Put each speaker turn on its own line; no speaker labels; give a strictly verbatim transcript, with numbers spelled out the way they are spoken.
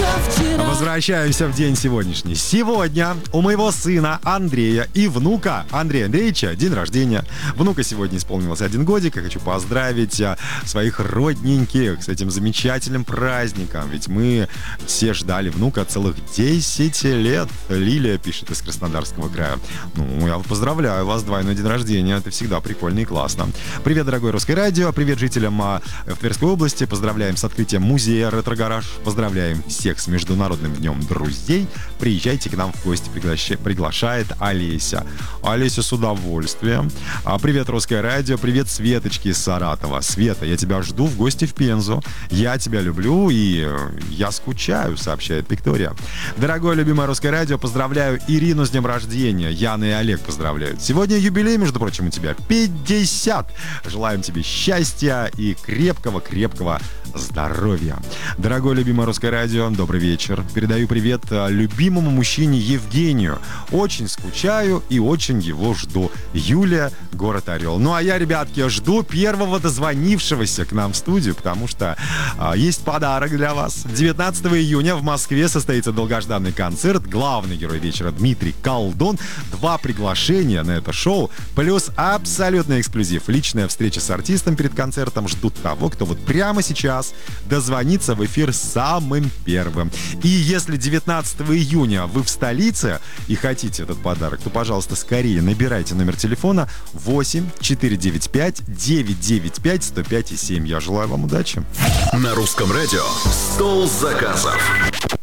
Возвращаемся в день сегодняшний. Сегодня у моего сына Андрея и внука Андрея Андреевича день рождения. Внука сегодня исполнилось один годик. Я хочу поздравить своих родненьких с этим замечательным праздником. Ведь мы все ждали внука целых десять лет. Лилия пишет из Краснодарского края. Ну, я поздравляю вас, двойной день рождения. Это всегда прикольно и классно. Привет, дорогое Русское радио. Привет жителям в Тверской области. Поздравляем с открытием музея «Ретро-гараж». Поздравляем всех с Международным днем друзей. Приезжайте к нам в гости, пригла- приглашает Олеся. Олеся с удовольствием. А, привет, Русское радио. Привет, Светочки из Саратова. Света, я тебя жду в гости в Пензу. Я тебя люблю и я скучаю, сообщает Виктория. Дорогое любимое Русское радио, поздравляю Ирину с днем рождения. Яна и Олег поздравляют. Сегодня юбилей, между прочим, у тебя пятьдесят. Желаем тебе счастья и крепкого-крепкого здоровья. Дорогое любимое Русское радио, добрый вечер. Передаю привет любимому мужчине Евгению. Очень скучаю и очень его жду. Юлия, город Орел. Ну а я, ребятки, жду первого дозвонившегося к нам в студию, потому что а, есть подарок для вас. девятнадцатого июня в Москве состоится долгожданный концерт. Главный герой вечера Дмитрий Колдун. Два приглашения на это шоу, плюс абсолютный эксклюзив. Личная встреча с артистом перед концертом. Ждут того, кто вот прямо сейчас дозвониться в эфир самым первым. И если девятнадцатого июня вы в столице и хотите этот подарок, то, пожалуйста, скорее набирайте номер телефона восемь четыре девять пять девять девять пять сто пять семь. Я желаю вам удачи.
На Русском радио «Стол заказов».